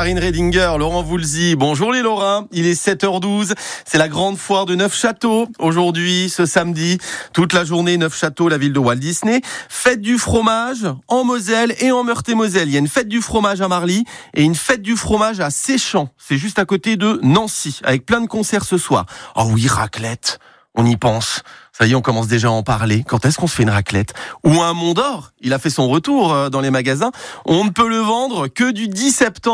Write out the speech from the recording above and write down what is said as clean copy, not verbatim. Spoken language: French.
Karine Redinger, Laurent Voulzy. Bonjour les Lorrains, il est 7h12. C'est la grande foire de Neufchâteau. Aujourd'hui, ce samedi, toute la journée, Neufchâteau, la ville de Walt Disney. Fête du fromage en Moselle et en Meurthe-et-Moselle. Il y a une fête du fromage à Marly et une fête du fromage à Séchamps. C'est juste à côté de Nancy, avec plein de concerts ce soir. Oh oui, raclette, on y pense. Ça y est, on commence déjà à en parler. Quand est-ce qu'on se fait une raclette ? Ou un Mont d'Or ? Il a fait son retour dans les magasins. On ne peut le vendre que du 10 septembre.